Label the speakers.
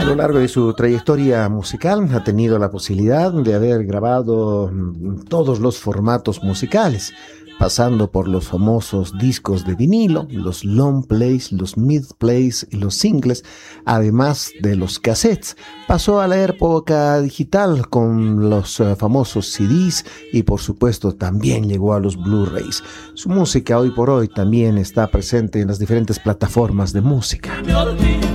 Speaker 1: lo largo de su trayectoria musical ha tenido la posibilidad de haber grabado todos los formatos musicales, pasando por los famosos discos de vinilo, los long plays, los mid plays y los singles, además de los cassettes. Pasó a la época digital con los famosos CDs y por supuesto también llegó a los Blu-rays. Su música hoy por hoy también está presente en las diferentes plataformas de música.